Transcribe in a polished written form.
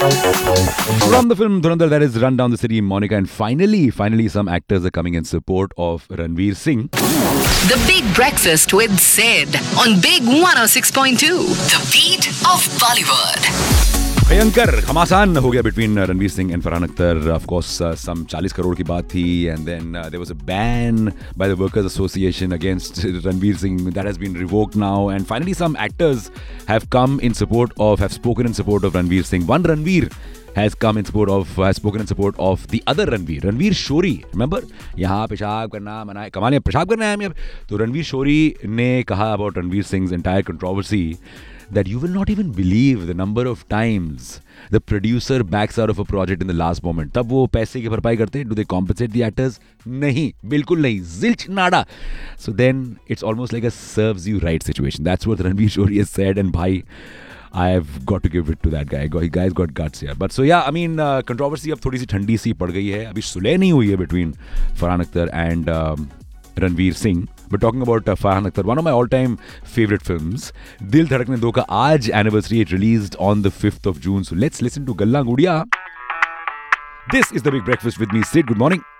From the film Dhurandhar, that is Run Down the City, Monica, and finally, some actors are coming in support of Ranveer Singh. The Big Breakfast with Sid on Big 106.2, the beat of Bollywood. भयंकर घमासान हो गया between Ranveer Singh and Farhan Akhtar. Of course, some 40 crore की बात थी, and then there was a ban by the Workers Association against Ranveer Singh that has been revoked now, and finally some actors have spoken in support of Ranveer Singh. One Ranveer has spoken in support of the other Ranveer Shori. Remember, यहाँ पेशाब करना मना है, कमाल है पेशाब करना है हमें. तो रणवीर शोरी ने कहा about Ranveer Singh's entire controversy that you will not even believe the number of times the producer backs out of a project in the last moment. तब वो पैसे की भरपाई करते हैं. Do they compensate the actors? नहीं, बिल्कुल नहीं. Zilch nada. So then it's almost like a serves you right situation. That's what Ranveer Shori has said, and bhai, I've got to give it to that guy. He guy's got guts here. But so yeah, I mean, controversy अब थोड़ी सी ठंडी सी पड़ गई है. अभी सुलह नहीं हुई है between Farhan Akhtar and Ranveer Singh. But talking about Farhan Akhtar, one of my all-time favorite films, Dil Dhadakne Do ka aaj anniversary, it released on the 5th of June. So let's listen to Galla Gudiya. This is The Big Breakfast with me, Sid. Good morning.